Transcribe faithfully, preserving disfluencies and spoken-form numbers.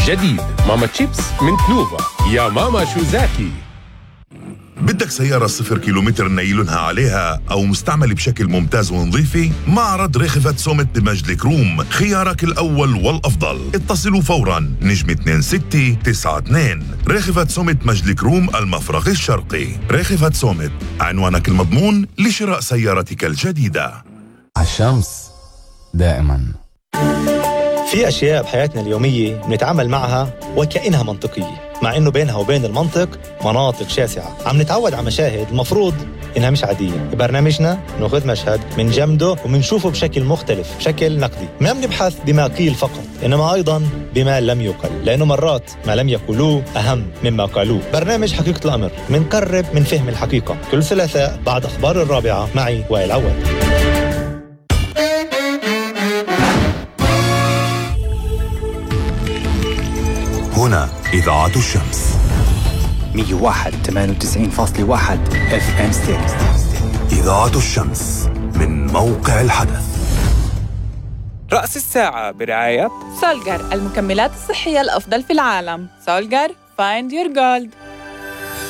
جديد ماما تشيبس من كنوفا. يا ماما شو زاكي. بدك سيارة صفر كيلومتر نايلونها عليها أو مستعمل بشكل ممتاز ونظيفة؟ معرض ريخفت سومت بمجد الكروم خيارك الأول والأفضل. اتصلوا فوراً نجم اثنين ستة تسعة اثنين. ريخفت سومت مجد الكروم المفرغ الشرقي. ريخفت سومت، عنوانك المضمون لشراء سيارتك الجديدة. الشمس دائماً. في أشياء بحياتنا اليومية بنتعامل معها وكأنها منطقية، مع إنه بينها وبين المنطق مناطق شاسعة. عم نتعود على مشاهد المفروض إنها مش عادية. ببرنامجنا نأخذ مشهد من جمده ومنشوفه بشكل مختلف، بشكل نقدي. ما بنبحث بما قيل فقط، إنما أيضاً بما لم يقل، لأنه مرات ما لم يقولوه أهم مما قالوه. برنامج حقيقة الأمر منقرب من فهم الحقيقة، كل ثلاثاء بعد أخبار الرابعة معي وائل عواد. هنا إذاعة الشمس مية وواحد ثمانية وتسعين فاصلة واحد اف ام ستيريو. إذاعة الشمس من موقع الحدث. رأس الساعة برعاية سولجر، المكملات الصحية الأفضل في العالم. سولجر، find your gold.